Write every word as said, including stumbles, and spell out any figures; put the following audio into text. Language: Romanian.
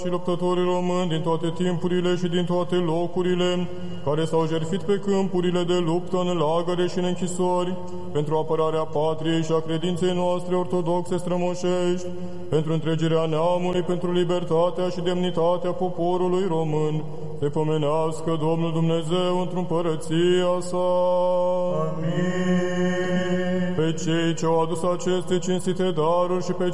și luptătorii români din toate timpurile și din toate locurile, care s-au jertfit pe câmpurile de luptă, în lagăre și în închisori, pentru apărarea patriei și a credinței noastre ortodoxe strămoșești, pentru întregirea neamului, pentru libertatea și demnitatea poporului român, te pomenească Domnul Dumnezeu într-o împărăția sa. Amin. Pe cei ce au adus aceste cinstite daruri și pe